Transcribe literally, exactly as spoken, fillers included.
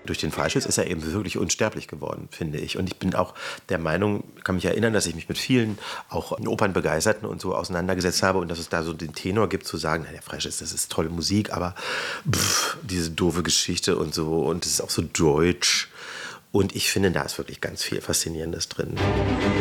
durch den Freischiss ist er eben wirklich unsterblich geworden, finde ich. Und ich bin auch der Meinung, kann mich erinnern, dass ich mich mit vielen, auch Opernbegeisterten und so auseinandergesetzt habe und dass es da so den Tenor gibt, zu sagen, na, der Freischiss, das ist tolle Musik, aber pff, diese doofe Geschichte und so und es ist auch so deutsch. Und ich finde, da ist wirklich ganz viel Faszinierendes drin.